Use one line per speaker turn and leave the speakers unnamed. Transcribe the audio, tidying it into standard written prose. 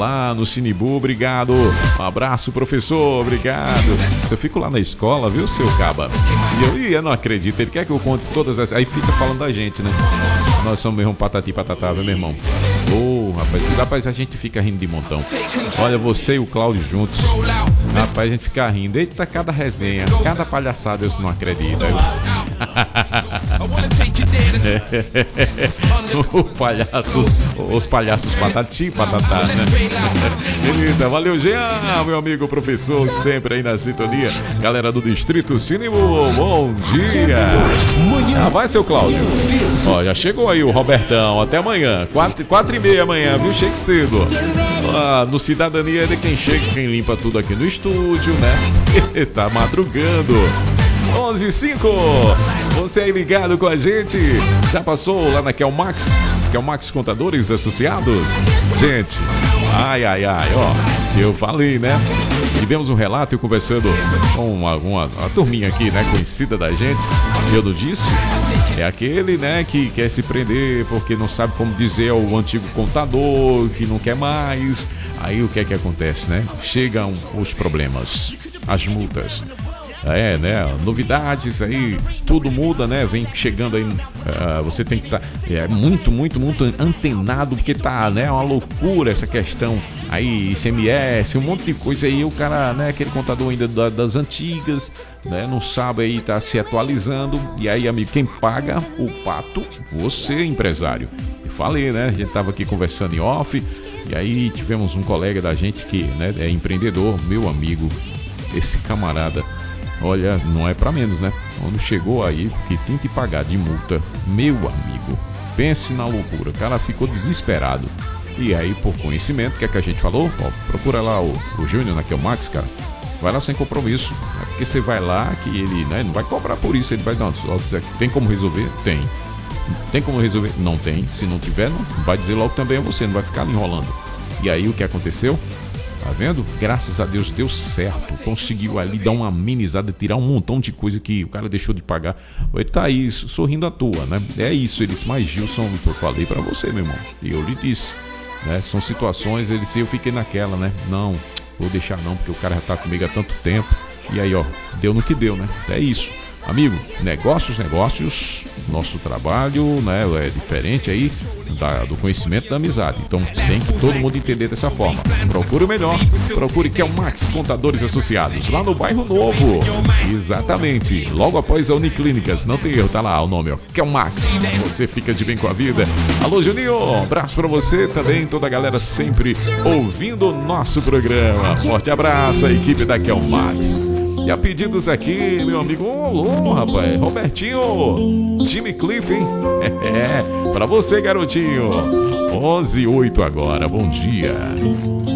lá no Sinibu, obrigado. Um abraço, professor, obrigado. Eu fico lá na escola, viu, seu caba? E eu não acredito, ele quer que eu conte todas essas. Aí fica falando da gente, né? Nós somos mesmo patati patatá, viu, meu irmão? Rapaz, a gente fica rindo de montão. Olha, você e o Cláudio juntos. Rapaz, a gente fica rindo. Eita, cada resenha, cada palhaçada, eu não acredito. Os palhaços patati patatá, né? Beleza, valeu, Jean, meu amigo professor, sempre aí na sintonia. Galera do Distrito Cinema, bom dia. Vai, seu Cláudio. Ó, já chegou aí o Robertão. Até amanhã, 4h30 amanhã, viu? Chegue cedo. No Cidadania é de quem chega, quem limpa tudo aqui no estúdio, né? Tá madrugando. 11h05. Você aí ligado com a gente? Já passou lá na Kelmax? Kelmax Contadores Associados? Gente, ai, ó, eu falei, né? Tivemos um relato, eu conversando com uma turminha aqui, né, conhecida da gente. Eu não disse? É aquele, né, que quer se prender porque não sabe como dizer ao antigo contador, que não quer mais. Aí o que é que acontece, né? Chegam os problemas, as multas. Né? Novidades aí, tudo muda, né? Vem chegando aí. Você tem que estar muito antenado, porque tá, né? Uma loucura essa questão aí, ICMS, um monte de coisa aí. O cara, né? Aquele contador ainda das antigas, né? Não sabe aí, tá se atualizando. E aí, amigo, quem paga o pato? Você, empresário. Eu falei, né? A gente tava aqui conversando em off. E aí tivemos um colega da gente que, né, é empreendedor, meu amigo, esse camarada. Olha, não é pra menos, né? Quando chegou aí, que tem que pagar de multa, meu amigo, pense na loucura. O cara ficou desesperado. E aí, por conhecimento, o que é que a gente falou? Ó, procura lá o Júnior na Kelmax, cara. Vai lá sem compromisso. É porque você vai lá que ele, né, não vai cobrar por isso. Ele vai dar, só dizer, tem como resolver? Tem. Tem como resolver? Não tem. Se não tiver, não vai dizer logo também a você, não vai ficar ali enrolando. E aí, o que aconteceu? Tá vendo? Graças a Deus deu certo. Conseguiu ali dar uma amenizada, tirar um montão de coisa que o cara deixou de pagar. Ele tá aí sorrindo à toa, né? É isso, ele disse, mas Gilson, eu falei pra você, meu irmão. E eu lhe disse, né? São situações, ele disse, eu fiquei naquela, né? Não, vou deixar não, porque o cara já tá comigo há tanto tempo. E aí, ó, deu no que deu, né? É isso. Amigo, negócios, nosso trabalho, né, é diferente aí do conhecimento da amizade. Então tem que todo mundo entender dessa forma. Procure o melhor, procure Kelmax Contadores Associados, lá no Bairro Novo. Exatamente, logo após a Uniclínicas, não tem erro, tá lá o nome, ó, Kelmax. Você fica de bem com a vida. Alô, Juninho, abraço pra você também, toda a galera sempre ouvindo o nosso programa. Forte abraço, a equipe da Kelmax. E a pedidos aqui, meu amigo, alô, rapaz, Robertinho, Jimmy Cliff, hein? Pra você, garotinho. 11h08 agora, bom dia.